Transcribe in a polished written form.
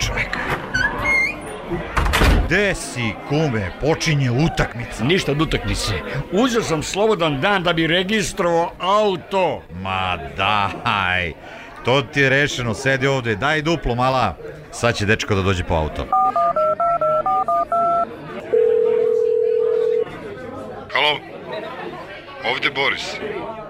čovek. Gde si, kume? Počinje utakmica. Ništa od utakmice. Uzeo sam slobodan dan da bi registrovao auto. Ma daj, to ti je rešeno, sedi ovde, daj duplo mala. Sad će dečko da dođe po auto. Halo, ovde Boris.